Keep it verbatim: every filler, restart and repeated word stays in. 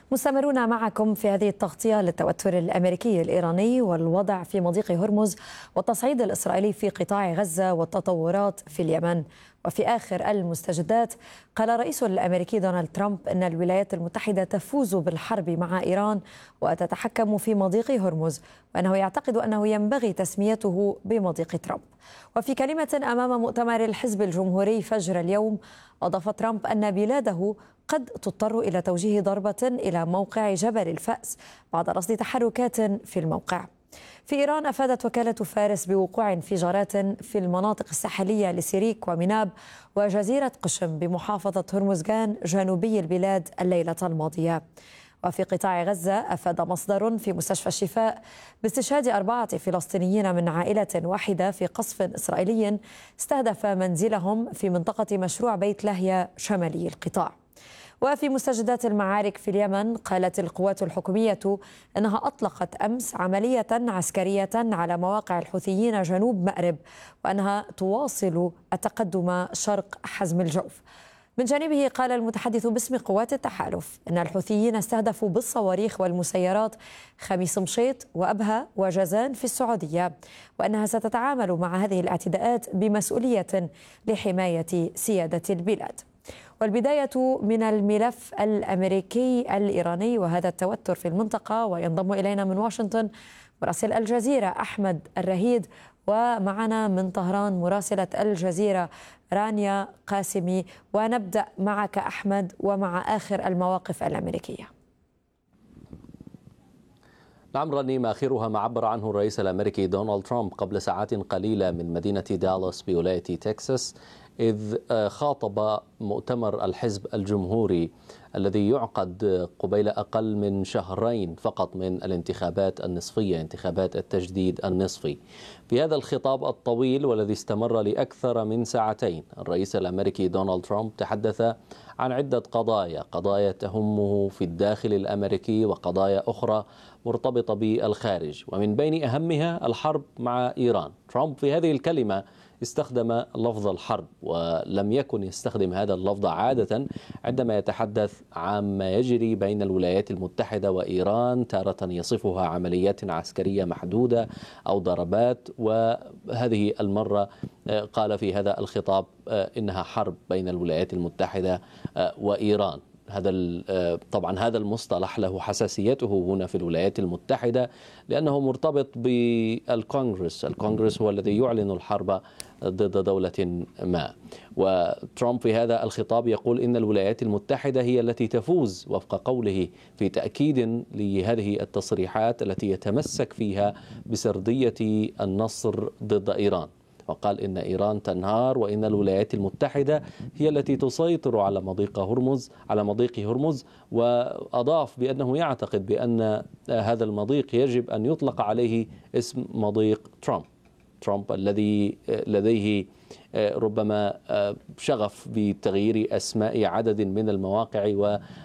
مستمرون معكم في هذه التغطية للتوتر الأمريكي الإيراني والوضع في مضيق هرمز والتصعيد الإسرائيلي في قطاع غزة والتطورات في اليمن. وفي آخر المستجدات قال الرئيس الأمريكي دونالد ترامب أن الولايات المتحدة تفوز بالحرب مع إيران وتتحكم في مضيق هرمز، وأنه يعتقد أنه ينبغي تسميته بمضيق ترامب. وفي كلمة أمام مؤتمر الحزب الجمهوري فجر اليوم أضاف ترامب أن بلاده قد تضطر إلى توجيه ضربة إلى موقع جبل الفأس بعد رصد تحركات في الموقع. في إيران أفادت وكالة فارس بوقوع انفجارات في المناطق الساحلية لسيريك ومناب وجزيرة قشم بمحافظة هرمزغان جنوبي البلاد الليلة الماضية. وفي قطاع غزة أفاد مصدر في مستشفى الشفاء باستشهاد أربعة فلسطينيين من عائلة واحدة في قصف إسرائيلي استهدف منزلهم في منطقة مشروع بيت لاهيا شمالي القطاع. وفي مستجدات المعارك في اليمن قالت القوات الحكومية أنها أطلقت أمس عملية عسكرية على مواقع الحوثيين جنوب مأرب، وأنها تواصل التقدم شرق حزم الجوف. من جانبه قال المتحدث باسم قوات التحالف أن الحوثيين استهدفوا بالصواريخ والمسيرات خميس مشيط وأبها وجازان في السعودية، وأنها ستتعامل مع هذه الاعتداءات بمسؤولية لحماية سيادة البلاد. والبداية من الملف الأمريكي الإيراني وهذا التوتر في المنطقة. وينضم إلينا من واشنطن مراسل الجزيرة أحمد الرهيد، ومعنا من طهران مراسلة الجزيرة رانيا قاسمي. ونبدأ معك أحمد ومع آخر المواقف الأمريكية. نعم رنيم، آخرها ما عبر عنه الرئيس الأمريكي دونالد ترامب قبل ساعات قليلة من مدينة دالاس بولاية تكساس، إذ خاطب مؤتمر الحزب الجمهوري الذي يعقد قبيل أقل من شهرين فقط من الانتخابات النصفية، انتخابات التجديد النصفي. في هذا الخطاب الطويل والذي استمر لأكثر من ساعتين، الرئيس الأمريكي دونالد ترامب تحدث عن عدة قضايا قضايا تهمه في الداخل الأمريكي وقضايا أخرى مرتبطة بالخارج، ومن بين أهمها الحرب مع إيران. ترامب في هذه الكلمة استخدم لفظ الحرب، ولم يكن يستخدم هذا اللفظ عادة عندما يتحدث عما يجري بين الولايات المتحدة وإيران. تارة يصفها عمليات عسكرية محدودة أو ضربات، وهذه المرة قال في هذا الخطاب إنها حرب بين الولايات المتحدة وإيران. هذا طبعا هذا المصطلح له حساسيته هنا في الولايات المتحدة، لأنه مرتبط بالكونغرس. الكونغرس هو الذي يعلن الحرب ضد دولة ما. وترامب في هذا الخطاب يقول إن الولايات المتحدة هي التي تفوز وفق قوله، في تأكيد لهذه التصريحات التي يتمسك فيها بسردية النصر ضد إيران. وقال إن إيران تنهار وإن الولايات المتحدة هي التي تسيطر على مضيق هرمز على مضيق هرمز وأضاف بأنه يعتقد بأن هذا المضيق يجب أن يطلق عليه اسم مضيق ترامب. ترامب الذي لديه ربما شغف بتغيير أسماء عدد من المواقع